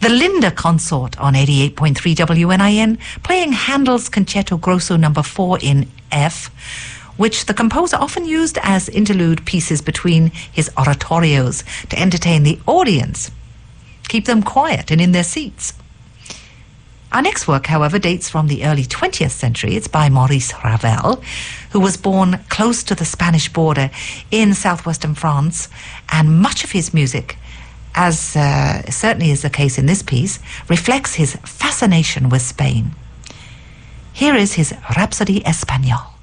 The Linda Consort on 88.3 WNIN, playing Handel's Concerto Grosso No. 4 in F, which the composer often used as interlude pieces between his oratorios to entertain the audience, keep them quiet and in their seats. Our next work, however, dates from the early 20th century. It's by Maurice Ravel, who was born close to the Spanish border in southwestern France, and much of his music, as certainly is the case in this piece, reflects his fascination with Spain. Here is his Rhapsody Espagnole.